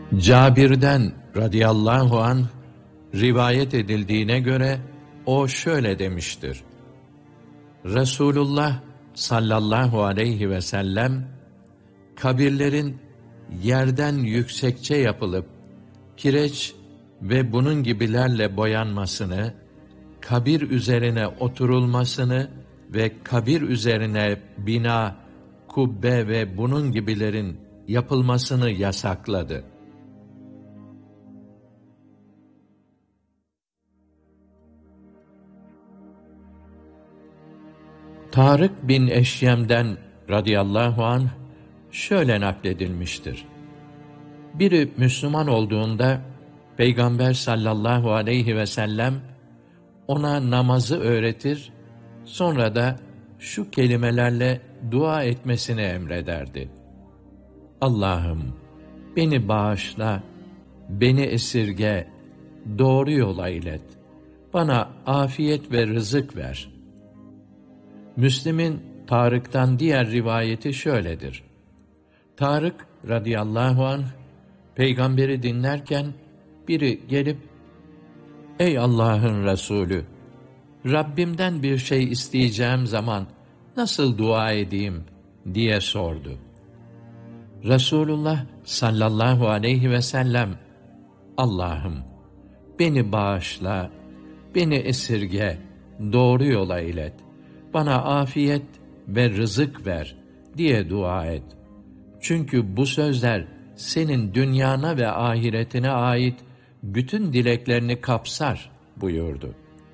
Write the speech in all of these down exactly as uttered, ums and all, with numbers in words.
Cabir'den radıyallahu anh rivayet edildiğine göre o şöyle demiştir: Resulullah sallallahu aleyhi ve sellem kabirlerin yerden yüksekçe yapılıp kireç ve bunun gibilerle boyanmasını, kabir üzerine oturulmasını ve kabir üzerine bina, kubbe ve bunun gibilerin yapılmasını yasakladı. Tarık bin Eşyem'den radıyallahu anh şöyle nakledilmiştir: Biri Müslüman olduğunda Peygamber sallallahu aleyhi ve sellem ona namazı öğretir, sonra da şu kelimelerle dua etmesini emrederdi: Allah'ım beni bağışla, beni esirge, doğru yola ilet, bana afiyet ve rızık ver. Müslim'in Tarık'tan diğer rivayeti şöyledir: Tarık radıyallahu anh Peygamberi dinlerken biri gelip, Ey Allah'ın Resulü! Rabbimden bir şey isteyeceğim zaman nasıl dua edeyim diye sordu. Resulullah sallallahu aleyhi ve sellem, Allah'ım beni bağışla, beni esirge, doğru yola ilet, bana afiyet ve rızık ver diye dua et. Çünkü bu sözler senin dünyana ve ahiretine ait bütün dileklerini kapsar buyurdu.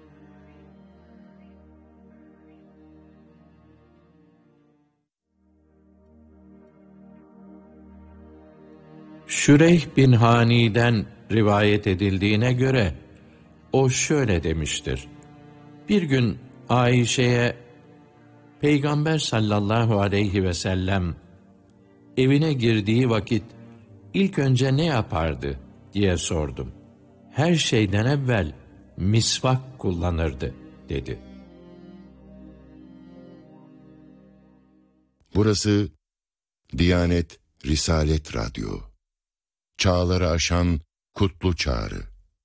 Şüreyh bin Hani'den rivayet edildiğine göre o şöyle demiştir: Bir gün Ayşe'ye Peygamber sallallahu aleyhi ve sellem evine girdiği vakit ilk önce ne yapardı diye sordum. Her şeyden evvel misvak kullanırdı dedi. Burası Diyanet Risalet Radyo. Çağları aşan kutlu çağrı.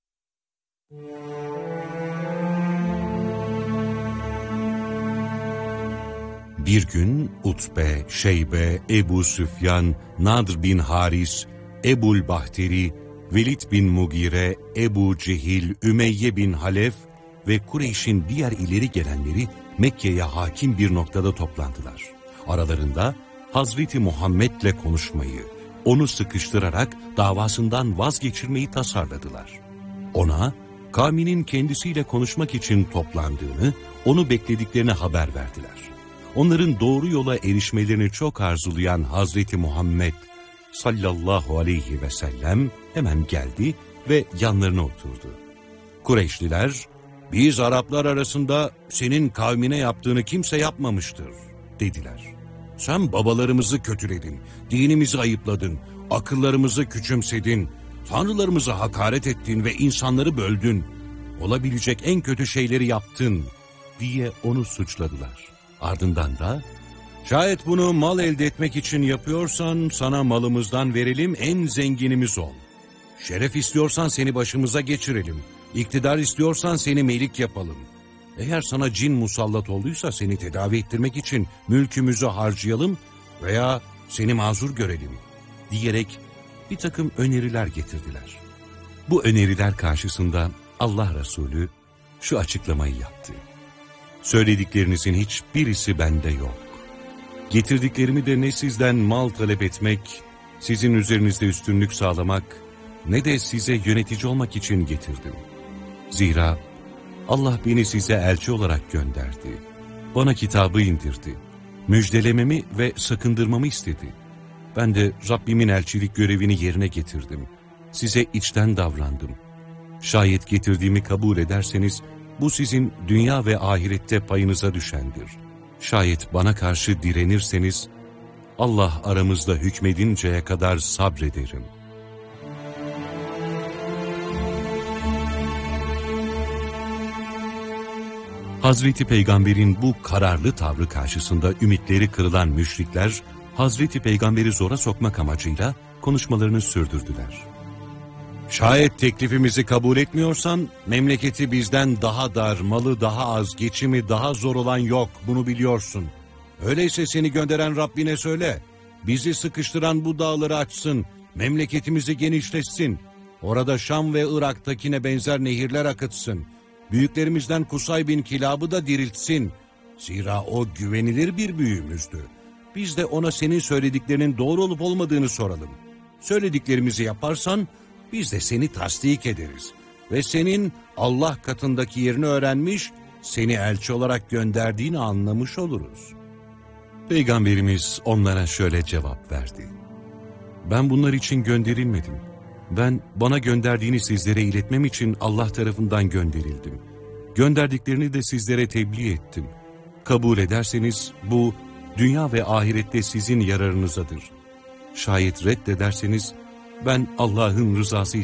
Bir gün Utbe, Şeybe, Ebu Süfyan, Nadr bin Haris, Ebul Bahteri, Velid bin Mugire, Ebu Cehil, Ümeyye bin Halef ve Kureyş'in diğer ileri gelenleri Mekke'ye hakim bir noktada toplandılar. Aralarında Hazreti Muhammed'le konuşmayı, onu sıkıştırarak davasından vazgeçirmeyi tasarladılar. Ona, kavminin kendisiyle konuşmak için toplandığını, onu beklediklerini haber verdiler. Onların doğru yola erişmelerini çok arzulayan Hazreti Muhammed sallallahu aleyhi ve sellem hemen geldi ve yanlarına oturdu. Kureyşliler, biz Araplar arasında senin kavmine yaptığını kimse yapmamıştır dediler. Sen babalarımızı kötüledin, dinimizi ayıpladın, akıllarımızı küçümsedin, tanrılarımıza hakaret ettin ve insanları böldün. Olabilecek en kötü şeyleri yaptın diye onu suçladılar. Ardından da, şayet bunu mal elde etmek için yapıyorsan sana malımızdan verelim, en zenginimiz ol. Şeref istiyorsan seni başımıza geçirelim. İktidar istiyorsan seni melik yapalım. Eğer sana cin musallat olduysa seni tedavi ettirmek için mülkümüzü harcayalım veya seni mazur görelim diyerek bir takım öneriler getirdiler. Bu öneriler karşısında Allah Resulü şu açıklamayı yaptı: Söylediklerinizin hiçbirisi bende yok. Getirdiklerimi de ne sizden mal talep etmek, sizin üzerinizde üstünlük sağlamak, ne de size yönetici olmak için getirdim. Zira Allah beni size elçi olarak gönderdi. Bana kitabı indirdi. Müjdelememi ve sakındırmamı istedi. Ben de Rabbimin elçilik görevini yerine getirdim. Size içten davrandım. Şayet getirdiğimi kabul ederseniz, bu sizin dünya ve ahirette payınıza düşendir. Şayet bana karşı direnirseniz, Allah aramızda hükmedinceye kadar sabrederim. Hazreti Peygamber'in bu kararlı tavrı karşısında ümitleri kırılan müşrikler, Hazreti Peygamber'i zora sokmak amacıyla konuşmalarını sürdürdüler. Şayet teklifimizi kabul etmiyorsan, memleketi bizden daha dar, malı daha az, geçimi daha zor olan yok, bunu biliyorsun. Öyleyse seni gönderen Rabbine söyle, bizi sıkıştıran bu dağları açsın, memleketimizi genişletsin. Orada Şam ve Irak'takine benzer nehirler akıtsın. Büyüklerimizden Kusay bin Kilab'ı da diriltsin. Zira o güvenilir bir büyüğümüzdü. Biz de ona senin söylediklerinin doğru olup olmadığını soralım. Söylediklerimizi yaparsan, biz de seni tasdik ederiz. Ve senin Allah katındaki yerini öğrenmiş, seni elçi olarak gönderdiğini anlamış oluruz. Peygamberimiz onlara şöyle cevap verdi. Ben bunlar için gönderilmedim. Ben bana gönderdiğini sizlere iletmem için Allah tarafından gönderildim. Gönderdiklerini de sizlere tebliğ ettim. Kabul ederseniz bu dünya ve ahirette sizin yararınızadır. Şayet reddederseniz ben Allah'ın rızası